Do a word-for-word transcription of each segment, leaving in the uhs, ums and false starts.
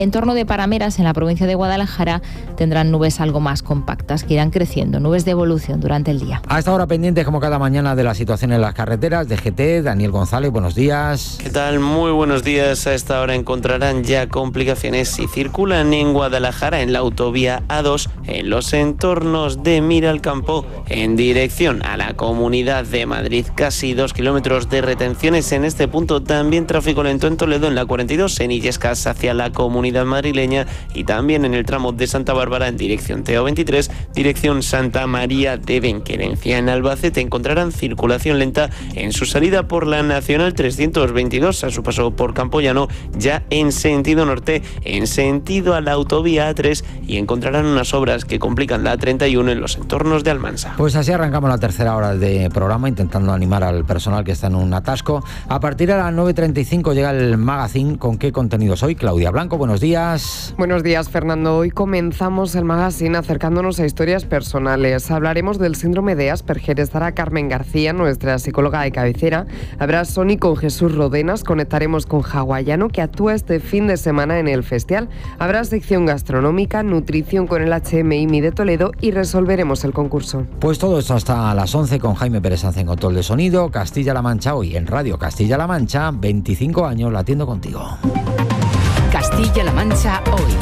entorno de Parameras, en la provincia de Guadalajara, tendrán nubes algo más compactas que irán creciendo, nubes de evolución durante el día. A esta hora pendientes como cada mañana de la situación en las carreteras. D G T, Daniel González, buenos días. ¿Qué tal? Muy buenos días. A esta hora encontrarán ya complicaciones si circulan en Guadalajara en la autovía A dos, en los entornos de Miralcampo, en dirección a la Comunidad de Madrid. Casi dos kilómetros de retenciones en este punto. También tráfico lento en Toledo en la cuarenta y dos, en Illescas hacia la Comunidad madrileña, y también en el tramo de Santa Bárbara en dirección T O veintitrés, dirección Santa María de Benquerencia. En Albacete encontrarán circulación lenta en su salida por la Nacional trescientos veintidós a su paso por Campoyano, ya en sentido norte, en sentido a la autovía A tres, y encontrarán unas obras que complican la A treinta y uno en los entornos de Almansa. Pues así arrancamos la tercera hora de programa, intentando animar al personal que está en un atasco. A partir de las nueve y treinta y cinco llega el Magazine. ¿Con qué contenidos hoy? Claudia Blanco, buenos días. Buenos días, Fernando. Hoy comenzamos el Magazine acercándonos a historias personales. Hablaremos del síndrome de Asperger. Estará Carmen García, nuestra psicóloga de cabecera. Habrá Sony con Jesús Rodenas. Conectaremos con Hawaiano, que actúa este fin de semana en el festival. Habrá sección gastronómica, nutrición con el H M I M I de Toledo y resolveremos el concurso. Pues todo esto hasta las once con Jaime Pérez Sanz en control de sonido. Castilla-La Mancha hoy en Radio Castilla-La Mancha. veinticinco años latiendo contigo. Castilla-La Mancha hoy.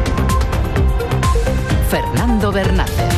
Fernando Bernácez.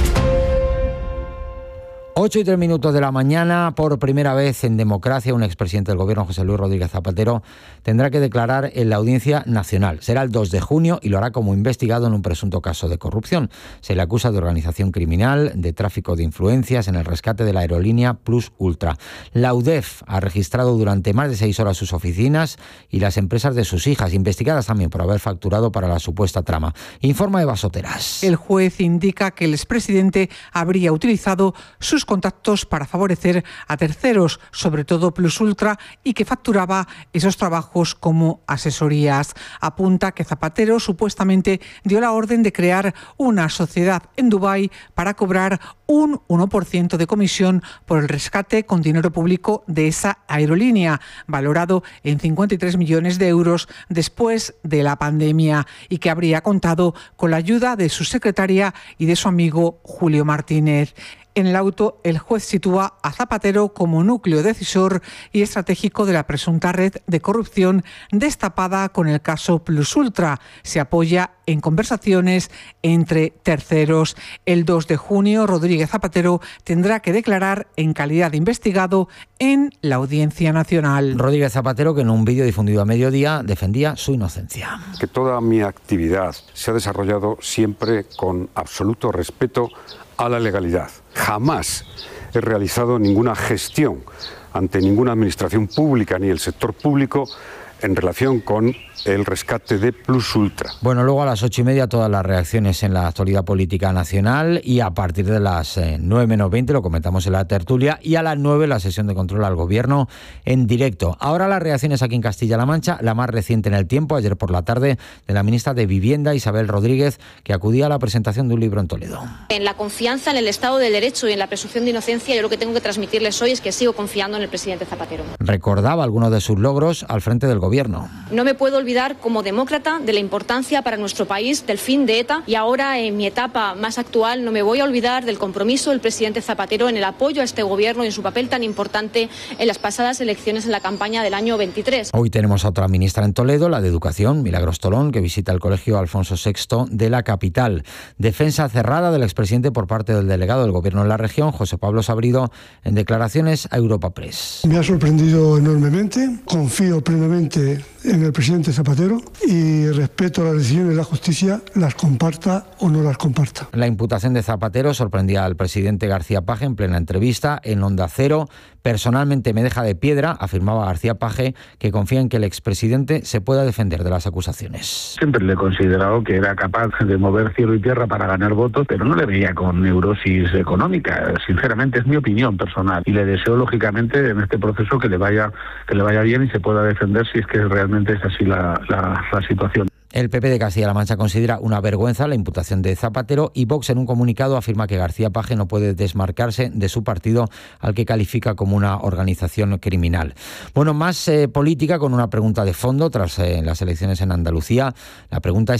ocho y tres minutos de la mañana. Por primera vez en democracia, un expresidente del gobierno, José Luis Rodríguez Zapatero, tendrá que declarar en la Audiencia Nacional. Será el dos de junio y lo hará como investigado en un presunto caso de corrupción. Se le acusa de organización criminal, de tráfico de influencias en el rescate de la aerolínea Plus Ultra. La U D E F ha registrado durante más de seis horas sus oficinas y las empresas de sus hijas, investigadas también por haber facturado para la supuesta trama. Informa Eva Soteras. El juez indica que el expresidente habría utilizado sus contactos para favorecer a terceros, sobre todo Plus Ultra, y que facturaba esos trabajos como asesorías. Apunta que Zapatero supuestamente dio la orden de crear una sociedad en Dubái para cobrar un uno por ciento de comisión por el rescate con dinero público de esa aerolínea, valorado en cincuenta y tres millones de euros después de la pandemia, y que habría contado con la ayuda de su secretaria y de su amigo Julio Martínez. En el auto, el juez sitúa a Zapatero como núcleo decisor y estratégico de la presunta red de corrupción destapada con el caso Plus Ultra. Se apoya en conversaciones entre terceros. El dos de junio, Rodríguez Zapatero tendrá que declarar en calidad de investigado en la Audiencia Nacional. Rodríguez Zapatero, que en un vídeo difundido a mediodía defendía su inocencia. Que toda mi actividad se ha desarrollado siempre con absoluto respeto a la legalidad. Jamás he realizado ninguna gestión ante ninguna administración pública ni el sector público en relación con el rescate de Plus Ultra. Bueno, luego a las ocho y media todas las reacciones en la actualidad política nacional, y a partir de las eh, nueve menos veinte lo comentamos en la tertulia, y a las nueve la sesión de control al gobierno en directo. Ahora las reacciones aquí en Castilla-La Mancha, la más reciente en el tiempo, ayer por la tarde, de la ministra de Vivienda, Isabel Rodríguez, que acudía a la presentación de un libro en Toledo. En la confianza en el Estado de Derecho y en la presunción de inocencia, yo lo que tengo que transmitirles hoy es que sigo confiando en el presidente Zapatero. Recordaba algunos de sus logros al frente del gobierno. No me puedo olvidar como demócrata de la importancia para nuestro país del fin de ETA, y ahora en mi etapa más actual no me voy a olvidar del compromiso del presidente Zapatero en el apoyo a este gobierno y en su papel tan importante en las pasadas elecciones en la campaña del año veintitrés. Hoy tenemos a otra ministra en Toledo, la de Educación, Milagros Tolón, que visita el colegio Alfonso sexto de la capital. Defensa cerrada del expresidente por parte del delegado del gobierno en la región, José Pablo Sabrido, en declaraciones a Europa Press. Me ha sorprendido enormemente, confío plenamente en el presidente Zapatero y respeto las decisiones de la justicia, las comparta o no las comparta. La imputación de Zapatero sorprendía al presidente García Page en plena entrevista en Onda Cero. Personalmente me deja de piedra, afirmaba García Page, que confía en que el expresidente se pueda defender de las acusaciones. Siempre le he considerado que era capaz de mover cielo y tierra para ganar votos, pero no le veía con neurosis económica. Sinceramente, es mi opinión personal, y le deseo lógicamente en este proceso que le vaya que le vaya bien y se pueda defender si es que realmente es así la, la, la situación. El P P de Castilla-La Mancha considera una vergüenza la imputación de Zapatero y Vox en un comunicado afirma que García Paje no puede desmarcarse de su partido al que califica como una organización criminal. Bueno, más eh, política con una pregunta de fondo tras eh, las elecciones en Andalucía. La pregunta es